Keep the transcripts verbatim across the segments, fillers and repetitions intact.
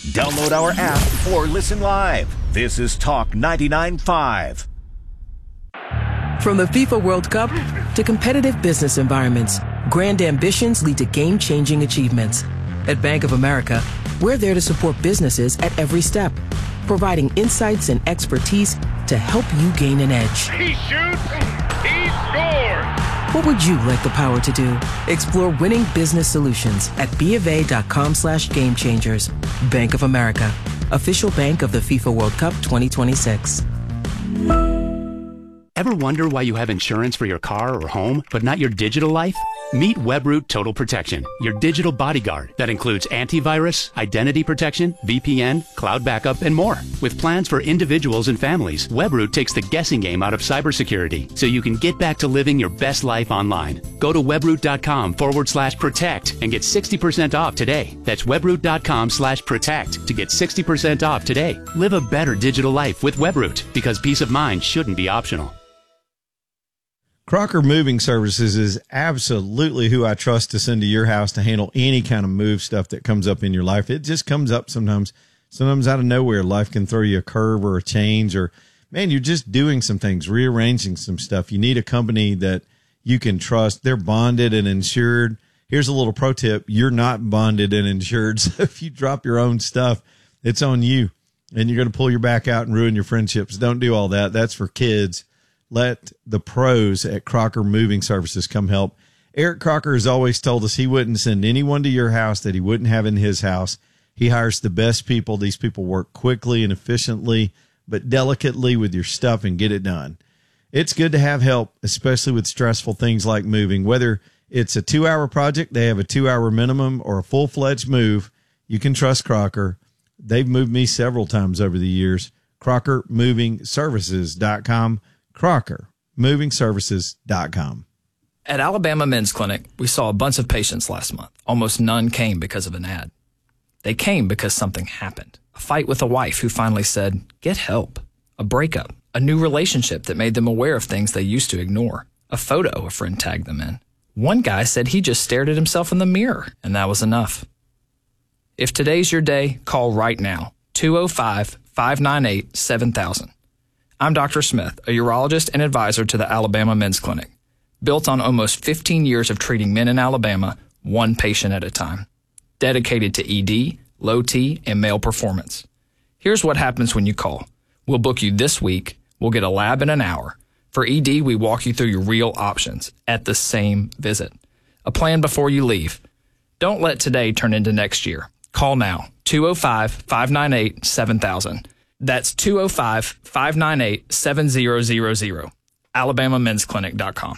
Download our app or listen live. This is Talk ninety-nine point five. From the FIFA World Cup to competitive business environments, grand ambitions lead to game-changing achievements. At Bank of America, we're there to support businesses at every step, providing insights and expertise to help you gain an edge. He shoots, he scores! What would you like the power to do? Explore winning business solutions at BofA.com slash game changers. Bank of America, official bank of the FIFA World Cup twenty twenty-six. Ever wonder why you have insurance for your car or home, but not your digital life? Meet Webroot Total Protection, your digital bodyguard that includes antivirus, identity protection, V P N, cloud backup, and more. With plans for individuals and families, Webroot takes the guessing game out of cybersecurity so you can get back to living your best life online. Go to webroot.com forward slash protect and get sixty percent off today. That's webroot.com slash protect to get sixty percent off today. Live a better digital life with Webroot, because peace of mind shouldn't be optional. Crocker Moving Services is absolutely who I trust to send to your house to handle any kind of move stuff that comes up in your life. It just comes up sometimes, sometimes out of nowhere. Life can throw you a curve or a change, or, man, you're just doing some things, rearranging some stuff. You need a company that you can trust. They're bonded and insured. Here's a little pro tip. You're not bonded and insured, so if you drop your own stuff, it's on you, and you're going to pull your back out and ruin your friendships. Don't do all that. That's for kids. Let the pros at Crocker Moving Services come help. Eric Crocker has always told us he wouldn't send anyone to your house that he wouldn't have in his house. He hires the best people. These people work quickly and efficiently, but delicately with your stuff and get it done. It's good to have help, especially with stressful things like moving. Whether it's a two-hour project, they have a two-hour minimum, or a full-fledged move, you can trust Crocker. They've moved me several times over the years. Crocker Moving Services dot com. Crocker Moving Services dot com. At Alabama Men's Clinic, we saw a bunch of patients last month. Almost none came because of an ad. They came because something happened. A fight with a wife who finally said, get help. A breakup. A new relationship that made them aware of things they used to ignore. A photo a friend tagged them in. One guy said he just stared at himself in the mirror, and that was enough. If today's your day, call right now. two oh five, five nine eight, seven thousand. I'm Doctor Smith, a urologist and advisor to the Alabama Men's Clinic, built on almost fifteen years of treating men in Alabama, one patient at a time, dedicated to E D, low T, and male performance. Here's what happens when you call. We'll book you this week. We'll get a lab in an hour. For E D, we walk you through your real options at the same visit. A plan before you leave. Don't let today turn into next year. Call now, two oh five, five nine eight, seven thousand. That's two oh five, five nine eight, seven thousand, alabama men's clinic dot com.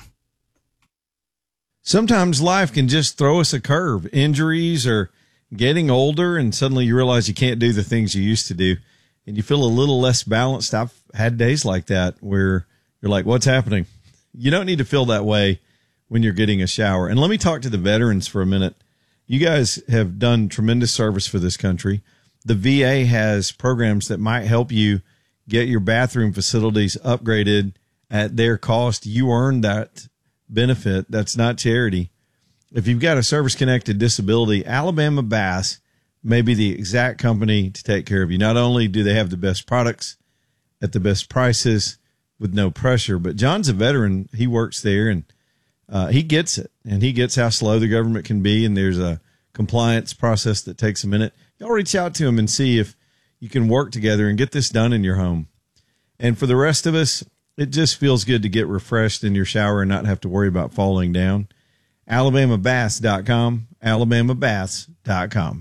Sometimes life can just throw us a curve. Injuries or getting older, and suddenly you realize you can't do the things you used to do, and you feel a little less balanced. I've had days like that where you're like, what's happening? You don't need to feel that way when you're getting a shower. And let me talk to the veterans for a minute. You guys have done tremendous service for this country. The V A has programs that might help you get your bathroom facilities upgraded at their cost. You earn that benefit. That's not charity. If you've got a service-connected disability, Alabama Bass may be the exact company to take care of you. Not only do they have the best products at the best prices with no pressure, but John's a veteran. He works there, and uh, he gets it, and he gets how slow the government can be, and there's a compliance process that takes a minute. Y'all reach out to him and see if you can work together and get this done in your home. And for the rest of us, it just feels good to get refreshed in your shower and not have to worry about falling down. alabama bass dot com, alabama bass dot com.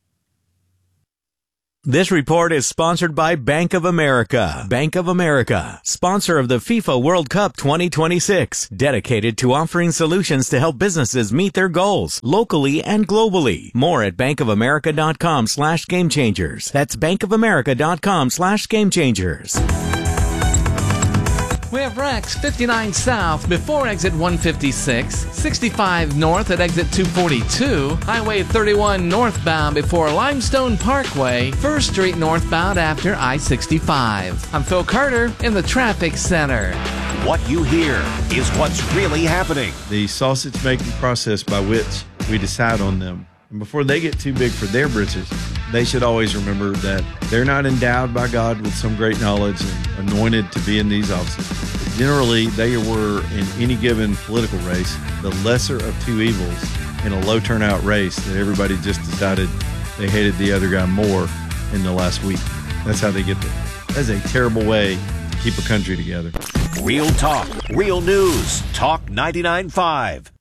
This report is sponsored by Bank of America. Bank of America, sponsor of the FIFA World Cup twenty twenty-six, dedicated to offering solutions to help businesses meet their goals locally and globally. More at bankofamerica.com slash game changers. That's bankofamerica.com slash game changers. We have Rex fifty-nine south before exit one fifty-six, sixty-five north at exit two forty-two, Highway thirty-one northbound before Limestone Parkway, First Street northbound after I sixty-five. I'm Phil Carter in the Traffic Center. What you hear is what's really happening. The sausage making process by which we decide on them. And before they get too big for their britches, they should always remember that they're not endowed by God with some great knowledge and anointed to be in these offices. Generally, they were in any given political race the lesser of two evils in a low turnout race that everybody just decided they hated the other guy more in the last week. That's how they get there. That's a terrible way to keep a country together. Real talk, real news. Talk ninety-nine point five.